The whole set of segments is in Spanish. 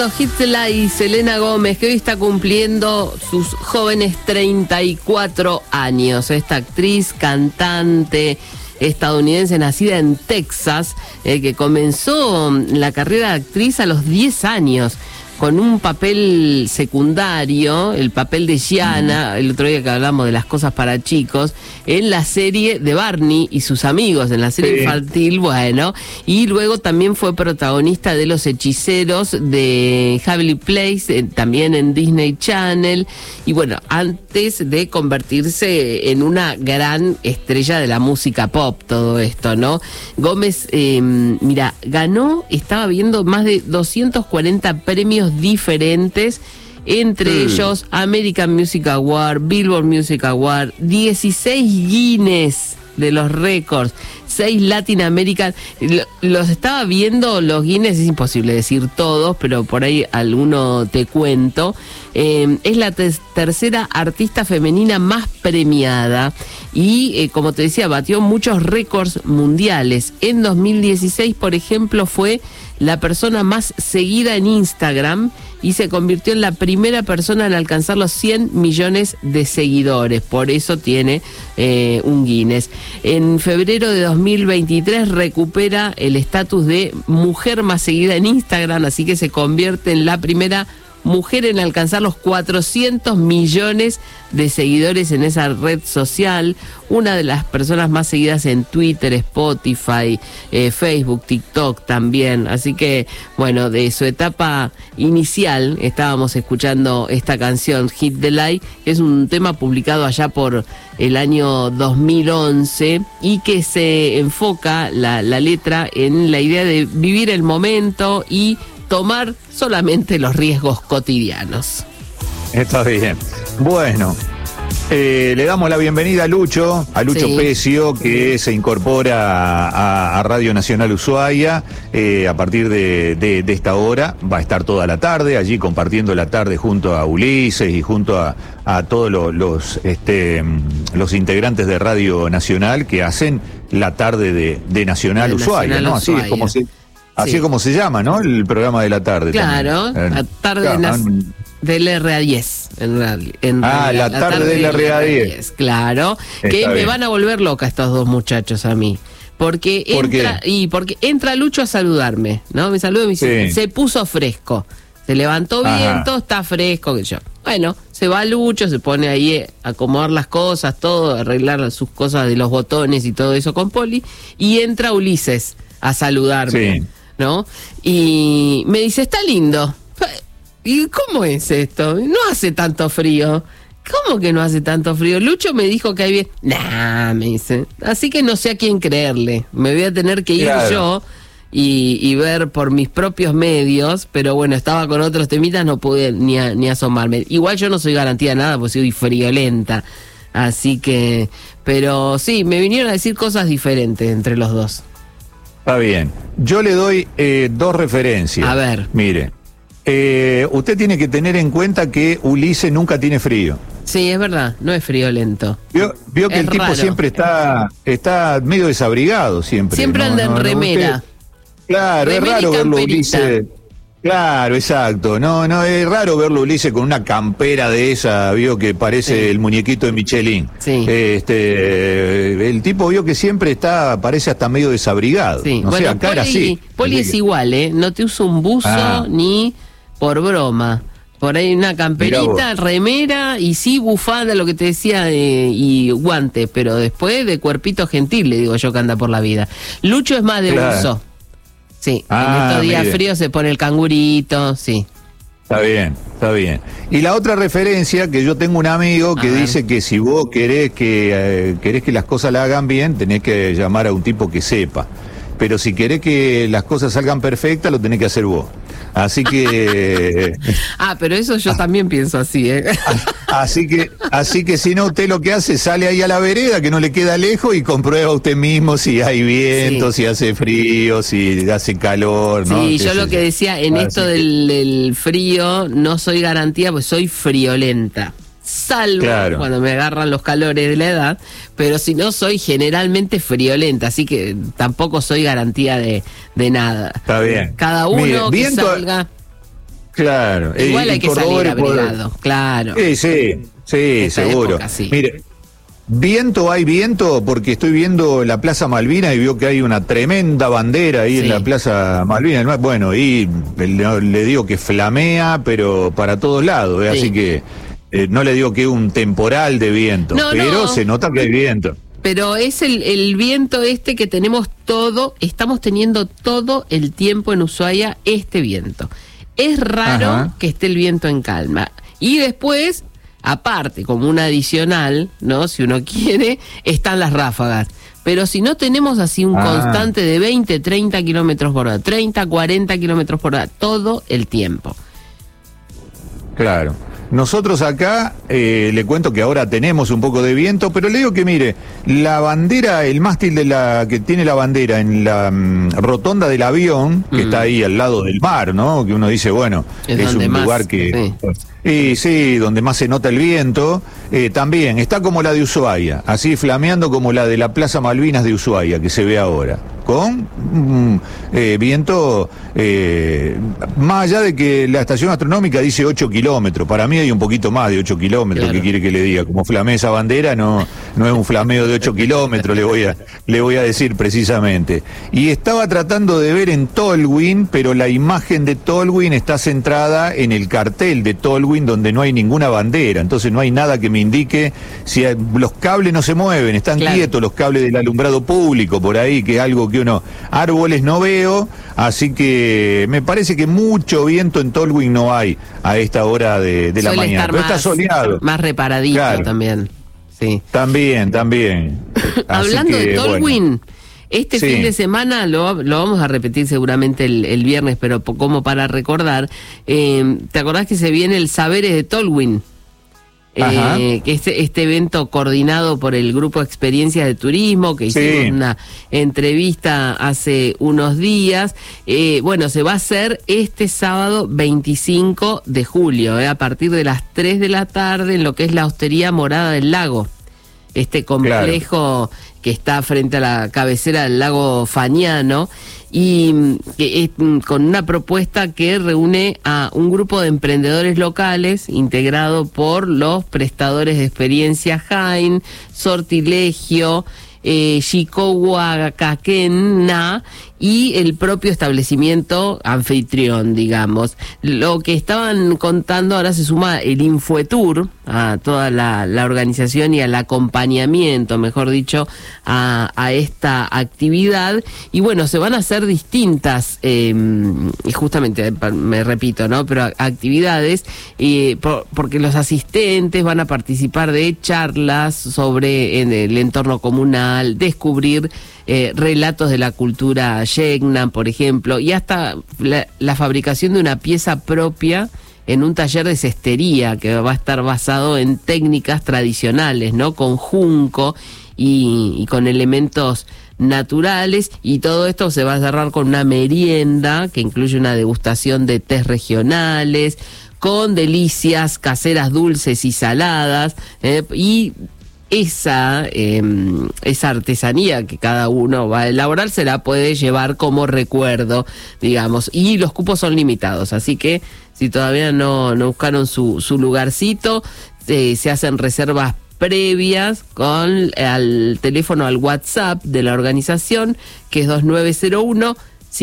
Hitler y Selena Gómez, que hoy está cumpliendo sus jóvenes 34 años. Esta actriz, cantante estadounidense nacida en Texas, que comenzó la carrera de actriz a los 10 años. Con un papel secundario, el papel de Gianna, el otro día que hablamos de las cosas para chicos, en la serie de Barney y sus amigos, en la serie infantil, bueno, y luego también fue protagonista de Los Hechiceros de Heavenly Place, también en Disney Channel, y bueno, antes de convertirse en una gran estrella de la música pop, todo esto, ¿no? Gómez, mira, ganó, estaba viendo, más de 240 premios diferentes, entre ellos American Music Award, Billboard Music Award, 16 Guinness de los récords, 6 Latin American. Los estaba viendo, los Guinness, es imposible decir todos, pero por ahí alguno te cuento. Es la tercera artista femenina más premiada y, como te decía, batió muchos récords mundiales. En 2016, por ejemplo, fue la persona más seguida en Instagram y se convirtió en la primera persona en alcanzar los 100 millones de seguidores. Por eso tiene un Guinness. En febrero de 2023 recupera el estatus de mujer más seguida en Instagram, así que se convierte en la primera mujer en alcanzar los 400 millones de seguidores en esa red social, una de las personas más seguidas en Twitter, Spotify, Facebook, TikTok también. Así que, bueno, de su etapa inicial estábamos escuchando esta canción, Hit the Light, que es un tema publicado allá por el año 2011 y que se enfoca la letra en la idea de vivir el momento y tomar solamente los riesgos cotidianos. Está bien. Bueno, le damos la bienvenida a Lucho Pecio, que se incorpora a Radio Nacional Ushuaia a partir de esta hora. Va a estar toda la tarde allí compartiendo la tarde junto a Ulises y junto a todos los integrantes de Radio Nacional que hacen la tarde de Nacional Ushuaia, ¿no? Así es como se... Así es como se llama, ¿no? El programa de la tarde. Claro, la tarde del RA10. La tarde del RA10. Claro, que me van a volver loca estos dos muchachos a mí. Porque entra Lucho a saludarme, ¿no? Me saluda y me dice, se puso fresco. Se levantó bien, todo está fresco, que yo. Bueno, se va Lucho, se pone ahí a acomodar las cosas, todo, arreglar sus cosas de los botones y todo eso con Poli. Y entra Ulises a saludarme, ¿no? Y me dice, está lindo. ¿Y cómo es esto? No hace tanto frío. ¿Cómo que no hace tanto frío? Lucho me dijo que hay bien... Nah, me dice. Así que no sé a quién creerle. Me voy a tener que ir yo y ver por mis propios medios, pero bueno, estaba con otros temitas, no pude ni asomarme. Igual yo no soy garantía de nada, porque soy friolenta. Así que... Pero sí, me vinieron a decir cosas diferentes entre los dos. Está bien. Yo le doy 2 referencias. A ver. Mire, usted tiene que tener en cuenta que Ulises nunca tiene frío. Sí, es verdad, no es friolento. Vio que el tipo raro. Siempre está medio desabrigado, siempre. Siempre anda en remera. Claro, remera, es raro verlo Ulises. Claro, exacto. No, es raro verlo Ulises con una campera de esa, vio que parece el muñequito de Michelin. Sí. El tipo vio que siempre parece hasta medio desabrigado. Sí. No sé, acá era así. Poli es igual, no te usa un buzo ni por broma. Por ahí una camperita, remera y sí bufanda, lo que te decía, y guantes, pero después de cuerpito gentil, le digo yo que anda por la vida. Lucho es más de buzo. Sí, en estos días fríos se pone el cangurito, sí. Está bien. Y la otra referencia, que yo tengo un amigo que dice que si vos querés que las cosas la hagan bien, tenés que llamar a un tipo que sepa. Pero si querés que las cosas salgan perfectas, lo tenés que hacer vos. Así que... pero eso yo también pienso así, Así que si no, usted lo que hace, sale ahí a la vereda, que no le queda lejos, y comprueba usted mismo si hay viento, si hace frío, si hace calor, ¿no? Sí, yo lo que decía, en esto del frío, no soy garantía, pues soy friolenta. Salvo cuando me agarran los calores de la edad, pero si no, soy generalmente friolenta, así que tampoco soy garantía de nada. Está bien. Cada uno que salga... Claro. Igual hay que salir abrigado, claro. Sí, seguro. Época, sí. Mire, hay viento, porque estoy viendo la Plaza Malvinas y veo que hay una tremenda bandera ahí en la Plaza Malvinas. Bueno, y le digo que flamea, pero para todos lados, así que no le digo que es un temporal de viento, pero se nota que hay viento. Pero es el viento que tenemos estamos teniendo todo el tiempo en Ushuaia, este viento. Es raro que esté el viento en calma. Y después, aparte, como un adicional, ¿no? Si uno quiere, están las ráfagas. Pero si no tenemos así un constante de 20, 30 kilómetros por hora, 30, 40 kilómetros por hora, todo el tiempo. Claro. Nosotros acá, le cuento que ahora tenemos un poco de viento, pero le digo que mire, la bandera, el mástil que tiene la bandera en la rotonda del avión, que está ahí al lado del mar, ¿no? Que uno dice, bueno, es un lugar que... Sí, donde más se nota el viento, también está como la de Ushuaia, así flameando como la de la Plaza Malvinas de Ushuaia, que se ve ahora, con viento, más allá de que la estación astronómica dice 8 kilómetros, para mí hay un poquito más de 8 kilómetros, claro. ¿Qué quiere que le diga? Como flamea esa bandera, no es un flameo de 8 kilómetros, le voy a decir precisamente. Y estaba tratando de ver en Tolwyn, pero la imagen de Tolwyn está centrada en el cartel de Tolwyn, donde no hay ninguna bandera, entonces no hay nada que me indique si los cables no se mueven, están quietos los cables del alumbrado público por ahí, que es algo que árboles no veo, así que me parece que mucho viento en Tolwyn no hay a esta hora de la mañana, pero está soleado. Más reparadito también. Sí. También. Hablando de Tolwyn, fin de semana lo vamos a repetir seguramente el viernes, pero como para recordar, ¿te acordás que se viene el Saberes de Tolwyn? Que este evento coordinado por el Grupo Experiencias de Turismo, que hicimos una entrevista hace unos días. Bueno, se va a hacer este sábado 25 de julio, a partir de las 3 de la tarde, en lo que es la Hostería Morada del Lago. Este complejo que está frente a la cabecera del lago Fañano, y con una propuesta que reúne a un grupo de emprendedores locales integrado por los prestadores de experiencia Jain, Sortilegio, Chicohuacacena y el propio establecimiento anfitrión, digamos. Lo que estaban contando, ahora se suma el Infoetour a toda la organización y al acompañamiento, mejor dicho, a esta actividad. Y bueno, se van a hacer distintas, y justamente, me repito, ¿no? Pero actividades, porque los asistentes van a participar de charlas sobre en el entorno comunal, descubrir relatos de la cultura Yecnan, por ejemplo, y hasta la fabricación de una pieza propia en un taller de cestería que va a estar basado en técnicas tradicionales, ¿no? Con junco y con elementos naturales, y todo esto se va a cerrar con una merienda que incluye una degustación de tés regionales, con delicias caseras dulces y saladas, y esa artesanía que cada uno va a elaborar se la puede llevar como recuerdo, digamos, y los cupos son limitados, así que si todavía no buscaron su lugarcito, se hacen reservas previas con al teléfono, al WhatsApp de la organización, que es 2901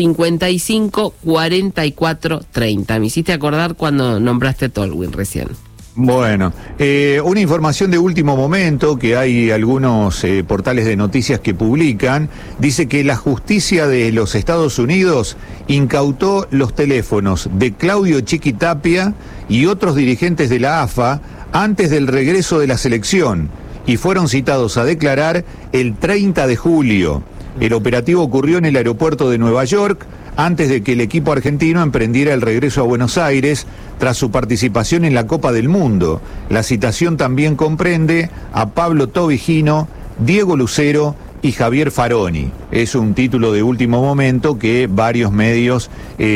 55 44 30. Me hiciste acordar cuando nombraste Tolwyn recién. Bueno, una información de último momento que hay algunos portales de noticias que publican, dice que la justicia de los Estados Unidos incautó los teléfonos de Claudio Chiquitapia y otros dirigentes de la AFA antes del regreso de la selección y fueron citados a declarar el 30 de julio. El operativo ocurrió en el aeropuerto de Nueva York antes de que el equipo argentino emprendiera el regreso a Buenos Aires tras su participación en la Copa del Mundo. La citación también comprende a Pablo Tobigino, Diego Lucero y Javier Faroni. Es un título de último momento que varios medios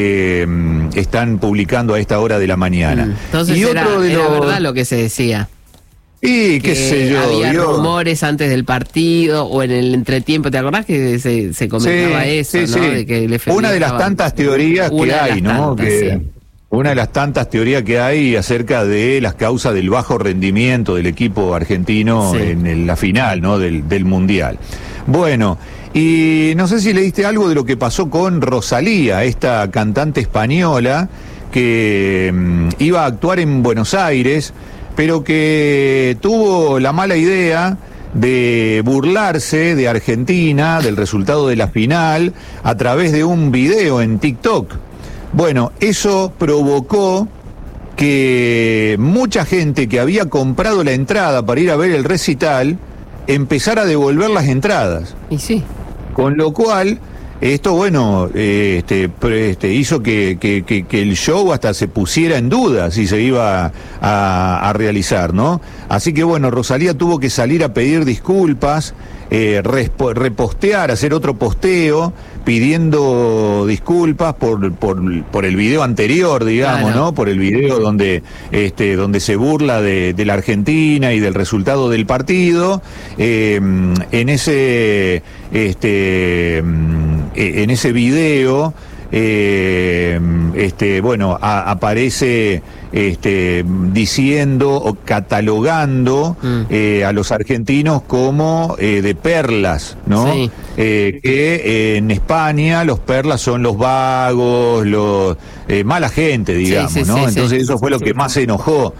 están publicando a esta hora de la mañana. Entonces era verdad lo que se decía. Y qué sé yo. Había rumores antes del partido o en el entretiempo. ¿Te acordás que se comentaba eso, no? Sí. De que el FBI una de las tantas teorías que hay, ¿no? Una de las tantas teorías que hay acerca de las causas del bajo rendimiento del equipo argentino en la final, ¿no? del Mundial. Bueno, y no sé si leíste algo de lo que pasó con Rosalía, esta cantante española que iba a actuar en Buenos Aires, pero que tuvo la mala idea de burlarse de Argentina, del resultado de la final, a través de un video en TikTok. Bueno, eso provocó que mucha gente que había comprado la entrada para ir a ver el recital empezara a devolver las entradas. Y sí. Con lo cual, esto, bueno, hizo que el show hasta se pusiera en duda si se iba a realizar, ¿no? Así que, bueno, Rosalía tuvo que salir a pedir disculpas, repostear, hacer otro posteo pidiendo disculpas por el video anterior, digamos, claro, ¿no? Por el video donde se burla de la Argentina y del resultado del partido. En ese video, bueno, aparece diciendo o catalogando a los argentinos como de perlas, ¿no? Sí. Que en España los perlas son los vagos, los mala gente, digamos, sí, ¿no? Entonces eso fue lo que más enojó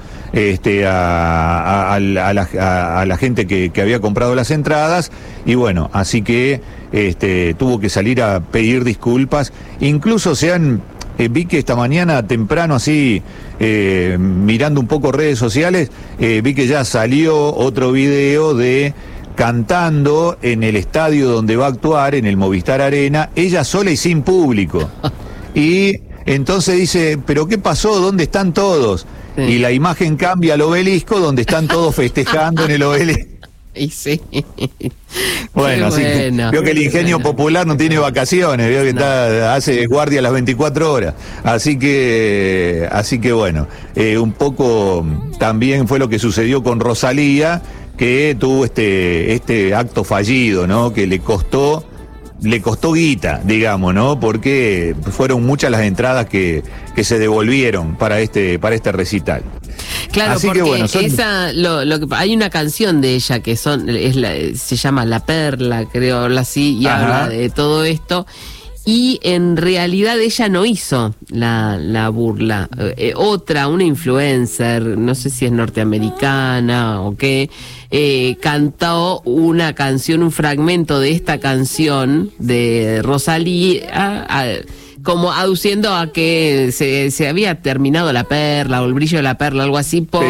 a la gente que había comprado las entradas, y bueno, así que tuvo que salir a pedir disculpas. Incluso vi que esta mañana temprano, así mirando un poco redes sociales, vi que ya salió otro video de cantando en el estadio donde va a actuar, en el Movistar Arena, ella sola y sin público. Y entonces dice, ¿pero qué pasó? ¿Dónde están todos? Sí. Y la imagen cambia al obelisco, donde están todos festejando en el obelisco. Y sí. Bueno, así que veo que el ingenio popular no tiene vacaciones, veo que hace guardia las 24 horas. Así que bueno, un poco también fue lo que sucedió con Rosalía, que tuvo este acto fallido, ¿no? Que le costó guita, digamos, ¿no? Porque fueron muchas las entradas que se devolvieron para este recital. Claro, así porque que bueno, hay una canción de ella que se llama La Perla, creo, así, y habla de todo esto. Y en realidad ella no hizo la burla. Una influencer, no sé si es norteamericana o qué, cantó una canción, un fragmento de esta canción de Rosalía, como aduciendo a que se había terminado la perla o el brillo de la perla, algo así, por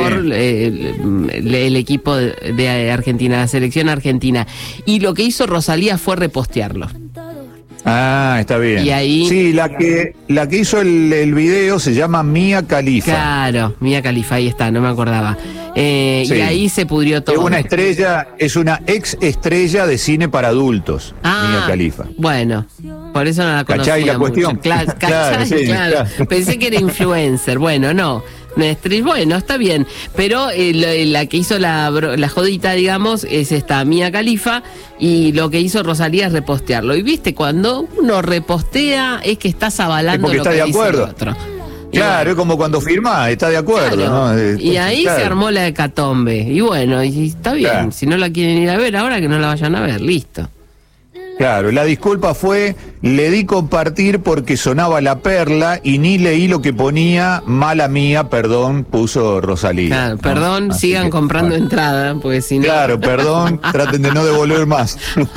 el equipo de Argentina, la selección argentina. Y lo que hizo Rosalía fue repostearlo. Ah, está bien. Y ahí, sí, la que hizo el video se llama Mia Khalifa. Claro, Mia Khalifa, ahí está, no me acordaba. Sí. Y ahí se pudrió todo. Es una ex estrella de cine para adultos, Mia Khalifa. Bueno, por eso no la conocía. ¿Cachai la cuestión? Claro. Pensé que era influencer. Bueno, no. Bueno, está bien, pero la que hizo la jodita, digamos, es esta Mia Khalifa, y lo que hizo Rosalía es repostearlo. Y viste, cuando uno repostea es que estás avalando lo que dice el otro. Claro, es como cuando firmás, está de acuerdo, claro, ¿no? Y ahí se armó la hecatombe. Y bueno, y está bien, claro. Si no la quieren ir a ver ahora, que no la vayan a ver, listo. Claro, la disculpa fue, le di compartir porque sonaba La Perla y ni leí lo que ponía, mala mía, perdón, puso Rosalía. Claro, perdón, ¿no? Sigan comprando entrada, porque si no... Claro, perdón, traten de no devolver más.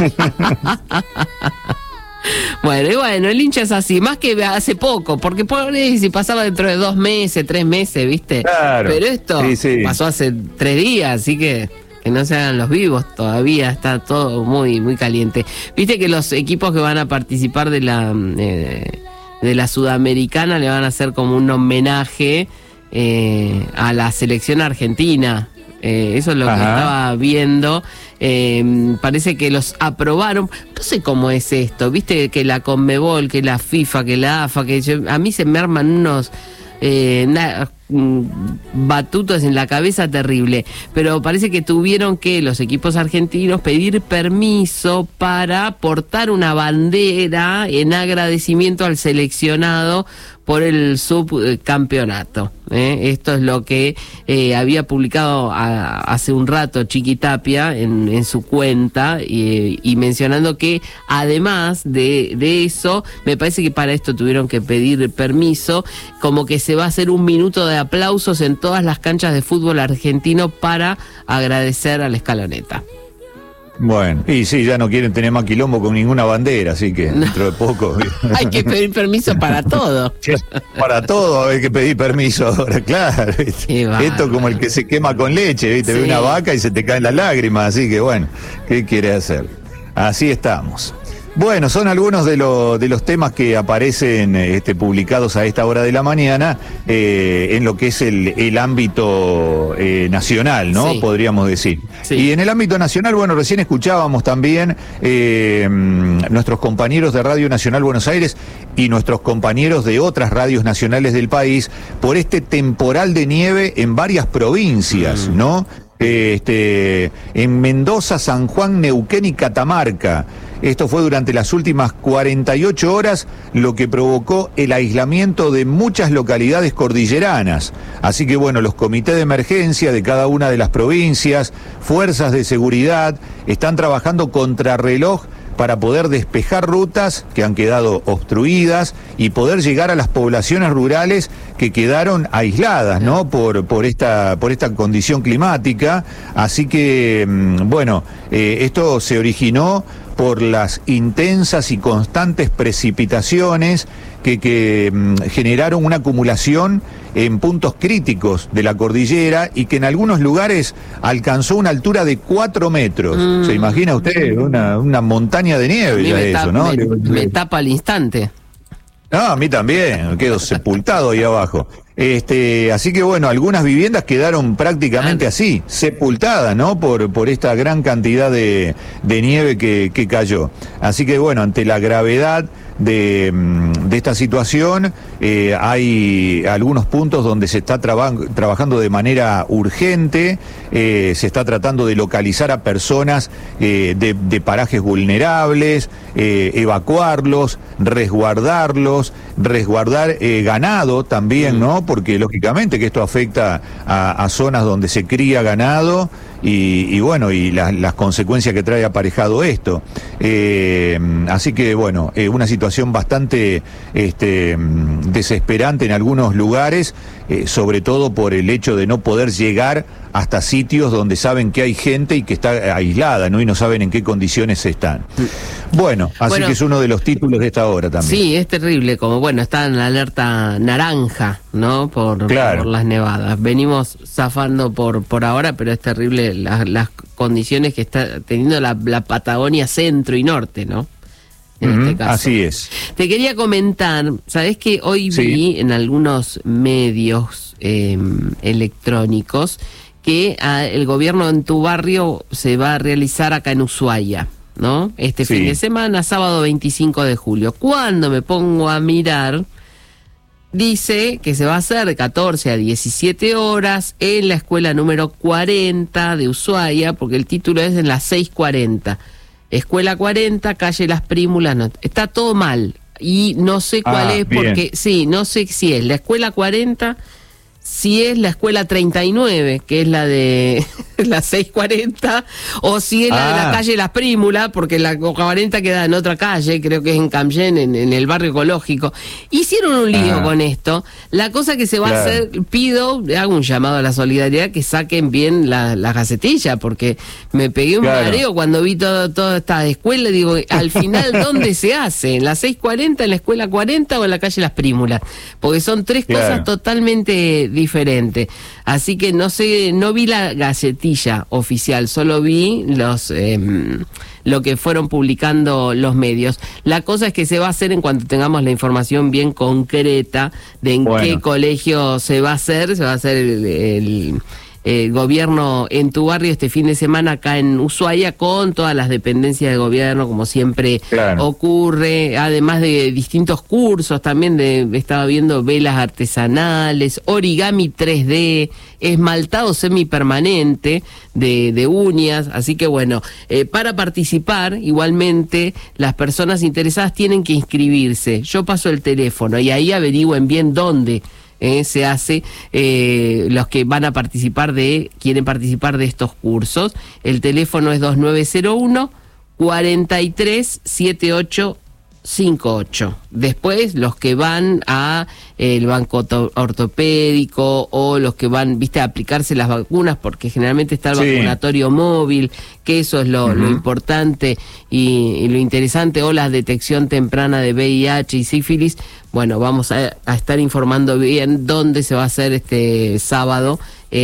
Bueno, el hincha es así, más que hace poco, porque por ahí si pasaba dentro de 2 meses, 3 meses, ¿viste? Claro. Pero esto pasó hace 3 días, así que no se hagan los vivos todavía, está todo muy, muy caliente. Viste que los equipos que van a participar de la Sudamericana le van a hacer como un homenaje a la selección argentina. Eso es lo que estaba viendo. Parece que los aprobaron. No sé cómo es esto. Viste que la Conmebol, que la FIFA, que la AFA, a mí se me arman unos batutas en la cabeza terrible, pero parece que tuvieron que los equipos argentinos pedir permiso para portar una bandera en agradecimiento al seleccionado por el subcampeonato. Esto es lo que había publicado hace un rato Chiqui Tapia en su cuenta, y mencionando que además de eso, me parece que para esto tuvieron que pedir permiso, como que se va a hacer un minuto de aplausos en todas las canchas de fútbol argentino para agradecer a la Escaloneta. Bueno, y sí, ya no quieren tener más quilombo con ninguna bandera, así que dentro de poco... Hay que pedir permiso para todo. Para todo hay que pedir permiso ahora, claro. Esto como el que se quema con leche, ¿viste? Sí. Ve una vaca y se te caen las lágrimas, así que bueno, ¿qué quiere hacer? Así estamos. Bueno, son algunos de los temas que aparecen publicados a esta hora de la mañana en lo que es el ámbito nacional, ¿no? Sí. Podríamos decir. Sí. Y en el ámbito nacional, bueno, recién escuchábamos también nuestros compañeros de Radio Nacional Buenos Aires y nuestros compañeros de otras radios nacionales del país por este temporal de nieve en varias provincias, ¿no? En Mendoza, San Juan, Neuquén y Catamarca. Esto fue durante las últimas 48 horas, lo que provocó el aislamiento de muchas localidades cordilleranas. Así que bueno, los comités de emergencia de cada una de las provincias, fuerzas de seguridad, están trabajando contrarreloj para poder despejar rutas que han quedado obstruidas y poder llegar a las poblaciones rurales que quedaron aisladas, ¿no? Por esta condición climática. Así que, bueno, esto se originó por las intensas y constantes precipitaciones que generaron una acumulación en puntos críticos de la cordillera y que en algunos lugares alcanzó una altura de 4 metros. ¿Se imagina usted? Una montaña de nieve ya eso, ¿no? Me tapa al instante. No, a mí también, quedo sepultado ahí abajo. Así que bueno, algunas viviendas quedaron prácticamente así, sepultadas, ¿no? Por esta gran cantidad de nieve que cayó. Así que bueno, ante la gravedad de esta situación, hay algunos puntos donde se está trabajando de manera urgente, se está tratando de localizar a personas de parajes vulnerables, evacuarlos, resguardar ganado también, ¿no? Porque lógicamente que esto afecta a zonas donde se cría ganado y bueno, y las consecuencias que trae aparejado esto. Así que bueno, una situación bastante desesperante en algunos lugares, sobre todo por el hecho de no poder llegar hasta sitios donde saben que hay gente y que está aislada, ¿no? Y no saben en qué condiciones están. Bueno, que es uno de los títulos de esta hora también. Sí, es terrible, como bueno, está en la alerta naranja, ¿no? Por las nevadas. Venimos zafando por ahora, pero es terrible las condiciones que está teniendo la Patagonia centro y norte, ¿no? En este caso. Así es. Te quería comentar, ¿sabés que hoy vi en algunos medios electrónicos que el gobierno en tu barrio se va a realizar acá en Ushuaia, ¿no? Fin de semana, sábado 25 de julio. Cuando me pongo a mirar, dice que se va a hacer de 14 a 17 horas en la escuela número 40 de Ushuaia, porque el título es en la 640. Escuela 40, calle Las Prímulas, no, está todo mal. Y no sé cuál es, porque no sé si es la escuela 40, si es la escuela 39, que es la de la 640, o si es la de la calle Las Prímulas, porque la 40 queda en otra calle, creo que es en Camgen, en el barrio ecológico. Hicieron un lío con esto. La cosa que se va a hacer, hago un llamado a la solidaridad, que saquen bien la gacetilla, porque me pegué un mareo cuando vi toda esta escuela. Digo, al final, ¿dónde se hace? ¿En la 640, en la escuela 40 o en la calle Las Prímulas? Porque son tres cosas totalmente diferentes. Así que no sé, no vi la gacetilla oficial, solo vi lo que fueron publicando los medios. La cosa es que se va a hacer en cuanto tengamos la información bien concreta de en qué colegio se va a hacer gobierno en tu barrio este fin de semana acá en Ushuaia, con todas las dependencias de gobierno, como siempre ocurre, además de distintos cursos también, estaba viendo velas artesanales, origami 3D, esmaltado semipermanente de uñas, así que bueno, para participar igualmente las personas interesadas tienen que inscribirse. Yo paso el teléfono y ahí averigüen bien dónde se hace, los que van a quieren participar de estos cursos. El teléfono es 2901 437858. Después los que van a el banco ortopédico, o los que van, a aplicarse las vacunas, porque generalmente está el vacunatorio móvil, que eso es lo importante y lo interesante, o la detección temprana de VIH y sífilis. Bueno, vamos a estar informando bien dónde se va a hacer este sábado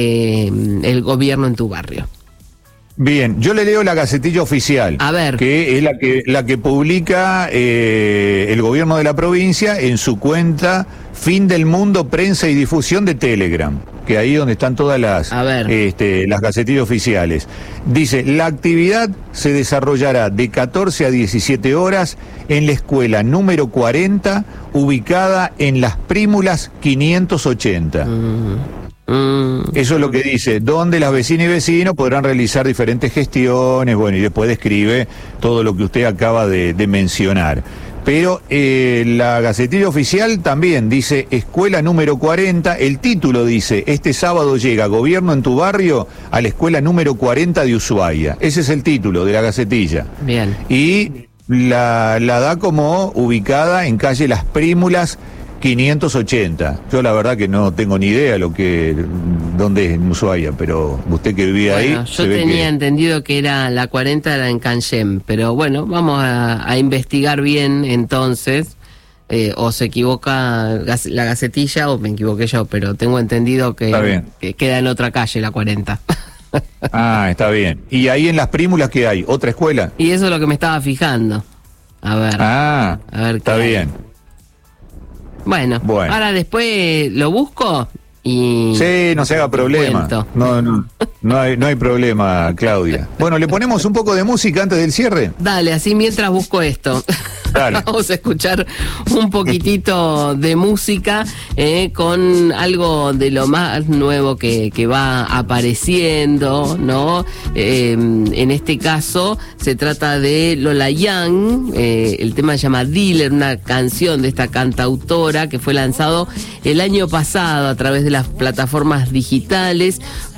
el gobierno en tu barrio. Bien, yo le leo la Gacetilla Oficial, a ver, que es la que publica el gobierno de la provincia en su cuenta Fin del Mundo Prensa y Difusión de Telegram, que ahí donde están todas las gacetillas oficiales. Dice: la actividad se desarrollará de 14 a 17 horas en la escuela número 40, ubicada en Las Prímulas 580. Eso es lo que dice, donde las vecinas y vecinos podrán realizar diferentes gestiones, bueno, y después describe todo lo que usted acaba de mencionar. Pero la Gacetilla Oficial también dice escuela número 40, el título dice: este sábado llega Gobierno en tu barrio a la escuela número 40 de Ushuaia. Ese es el título de la Gacetilla. Bien. Y la da como ubicada en calle Las Prímulas 580. Yo la verdad que no tengo ni idea dónde es en Ushuaia, pero usted que vivía ahí... Yo tenía entendido que era la 40, era en Canjem, pero bueno, vamos a investigar bien entonces, o se equivoca la Gacetilla o me equivoqué yo, pero tengo entendido que queda en otra calle la 40. Ah, está bien. ¿Y ahí en Las Prímulas qué hay? ¿Otra escuela? Y eso es lo que me estaba fijando. A ver. A ver, está bien. Bueno, ahora después lo busco y... Sí, no se haga problema. No hay problema, Claudia. Bueno, ¿le ponemos un poco de música antes del cierre? Dale, así mientras busco esto. Dale. Vamos a escuchar un poquitito de música con algo de lo más nuevo que va apareciendo, ¿no? En este caso se trata de Lola Young, el tema se llama Dealer, una canción de esta cantautora que fue lanzado el año pasado a través de las plataformas digitales,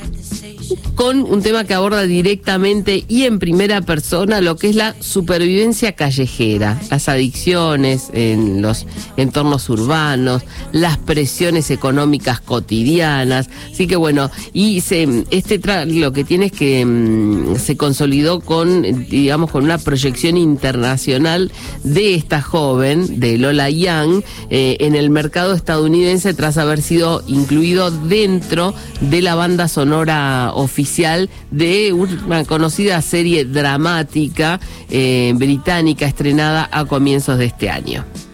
con un tema que aborda directamente y en primera persona lo que es la supervivencia callejera, las adicciones en los entornos urbanos, las presiones económicas cotidianas. Así que bueno, y lo que tiene es que se consolidó con una proyección internacional de esta joven, de Lola Young, en el mercado estadounidense, tras haber sido incluido dentro de la banda sonora oficial de una conocida serie dramática británica estrenada a comienzos de este año.